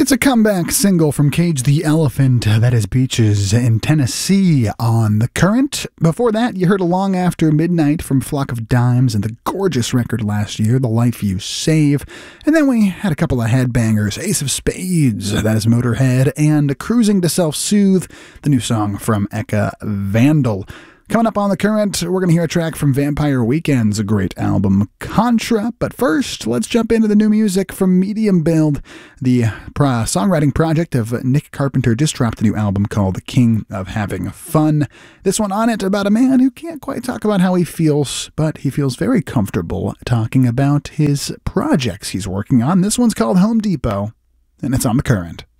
It's a comeback single from Cage the Elephant, that is Beaches in Tennessee on The Current. Before that, you heard A Long After Midnight from Flock of Dimes and the gorgeous record last year, The Life You Save. And then we had a couple of headbangers, Ace of Spades, that is Motorhead, and Cruising to Self-Soothe, the new song from Eka Vandal. Coming up on The Current, we're going to hear a track from Vampire Weekend's great album, Contra. But first, let's jump into the new music from Medium Build. The songwriting project of Nick Carpenter just dropped a new album called The King of Having Fun. This one on it about a man who can't quite talk about how he feels, but he feels very comfortable talking about his projects he's working on. This one's called Home Depot, and it's on The Current.